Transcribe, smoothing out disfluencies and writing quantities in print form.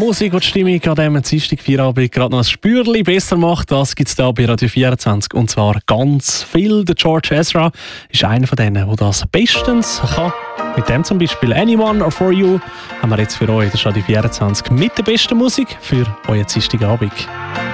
Musik, die die Stimmung an diesem Dienstagfeierabend gerade noch ein Spürchen besser macht, das gibt es hier bei Radio 24. Und zwar ganz viel. Der George Ezra ist einer von denen, der das bestens kann. Mit dem zum Beispiel «Anyone or For You» haben wir jetzt für euch in der Radio 24 mit der besten Musik für euren Dienstagabend.